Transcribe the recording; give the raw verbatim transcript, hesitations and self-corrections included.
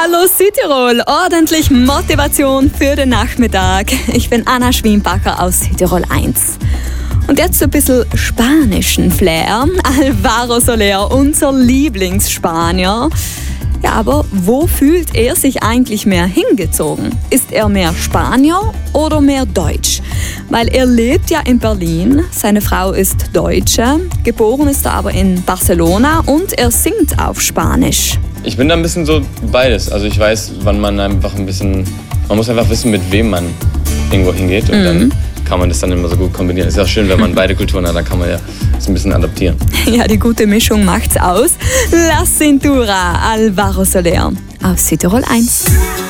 Hallo Südtirol, ordentlich Motivation für den Nachmittag. Ich bin Anna Schwienbacher aus Südtirol eins. Und jetzt so ein bisschen spanischen Flair. Alvaro Soler, unser Lieblingsspanier. Ja, aber wo fühlt er sich eigentlich mehr hingezogen? Ist er mehr Spanier oder mehr Deutsch? Weil er lebt ja in Berlin, seine Frau ist Deutsche, geboren ist er aber in Barcelona und er singt auf Spanisch. Ich bin da ein bisschen so beides. Also ich weiß, wann man einfach ein bisschen, man muss einfach wissen, mit wem man irgendwo hingeht und mhm. dann kann man das dann immer so gut kombinieren. Ist ja auch schön, wenn man beide Kulturen hat, dann kann man ja das ein bisschen adaptieren. Ja, die gute Mischung macht's aus. La Cintura, Alvaro Soler auf Südtirol eins.